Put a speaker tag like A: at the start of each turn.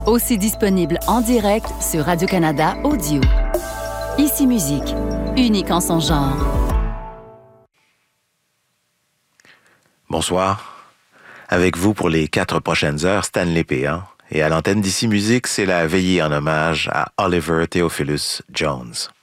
A: Aussi disponible en direct sur Radio-Canada Audio. Ici Musique, unique en son genre.
B: Bonsoir. Avec vous pour les 4 prochaines heures, Stanley Péan. Et à l'antenne d'Ici Musique, c'est la veillée en hommage à Oliver Theophilus Jones.